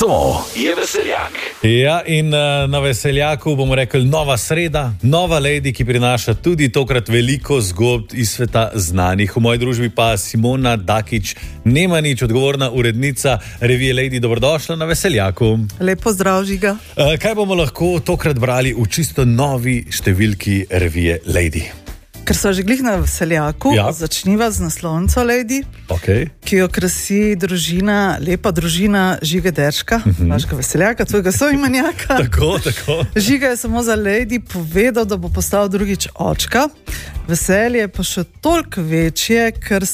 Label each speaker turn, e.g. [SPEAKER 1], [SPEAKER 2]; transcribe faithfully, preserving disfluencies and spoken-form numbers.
[SPEAKER 1] To je Veseljak.
[SPEAKER 2] Ja, in uh, na Veseljaku bomo rekli nova sreda, nova lady, ki prinaša tudi tokrat veliko zgodb iz sveta znanih. V moji družbi pa Simona Dakić-Nemanič, odgovorna urednica revije Lady. Dobrodošla na Veseljaku.
[SPEAKER 3] Lep pozdrav, Žiga.
[SPEAKER 2] Uh, kaj bomo lahko tokrat brali v čisto novi številki revije Lady?
[SPEAKER 3] Ker so že glih na Veseljaku,
[SPEAKER 2] Ja.
[SPEAKER 3] začniva z naslovnico Lady,
[SPEAKER 2] Okay.
[SPEAKER 3] ki jo krasi družina, lepa družina Žige Derška, uh-huh. našega Veseljaka, tvojega soimenjaka.
[SPEAKER 2] Tako, tako.
[SPEAKER 3] Žiga je samo za Lady povedal, da bo postal drugič očka. Veselje pa še toliko večje, ker